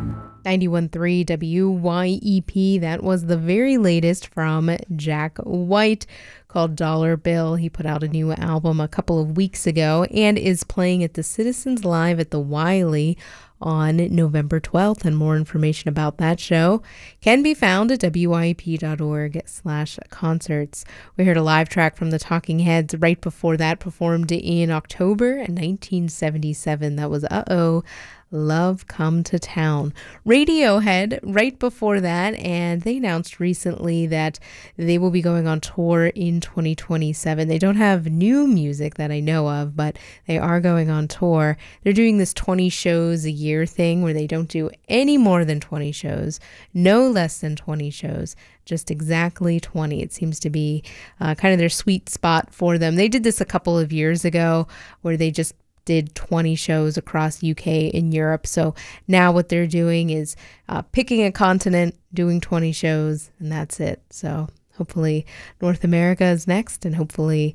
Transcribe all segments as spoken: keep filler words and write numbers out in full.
ninety-one point three W Y E P. That was the very latest from Jack White called Dollar Bill. He put out a new album a couple of weeks ago and is playing at the Citizens Live at the Wiley on November twelfth. And more information about that show can be found at W Y E P dot org slash concerts. We heard a live track from the Talking Heads right before that, performed in October nineteen seventy-seven. That was Uh-Oh, Love Come to Town. Radiohead right before that, and they announced recently that they will be going on tour in twenty twenty-seven. They don't have new music that I know of, but they are going on tour. They're doing this twenty shows a year thing where they don't do any more than twenty shows, no less than twenty shows, just exactly twenty. It seems to be uh, kind of their sweet spot for them. They did this a couple of years ago where they just did twenty shows across U K and Europe. So now what they're doing is uh, picking a continent, doing twenty shows, and that's it. So hopefully North America is next, and hopefully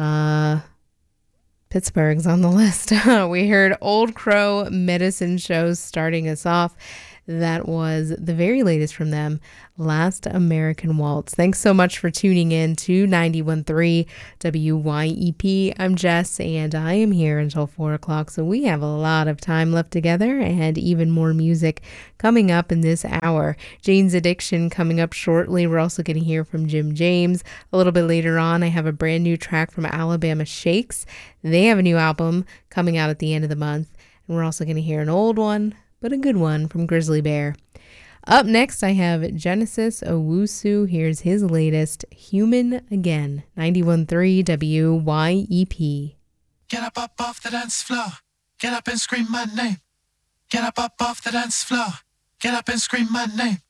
uh, Pittsburgh's on the list. We heard Old Crow Medicine Shows starting us off. That was the very latest from them, Last American Waltz. Thanks so much for tuning in to ninety-one point three W Y E P. I'm Jess, and I am here until four o'clock, so we have a lot of time left together and even more music coming up in this hour. Jane's Addiction coming up shortly. We're also going to hear from Jim James. A little bit later on, I have a brand new track from Alabama Shakes. They have a new album coming out at the end of the month, and we're also going to hear an old one, but a good one, from Grizzly Bear. Up next, I have Genesis Owusu. Here's his latest, Human Again, ninety-one point three W Y E P. Get up, up off the dance floor. Get up and scream my name. Get up, up off the dance floor. Get up and scream my name.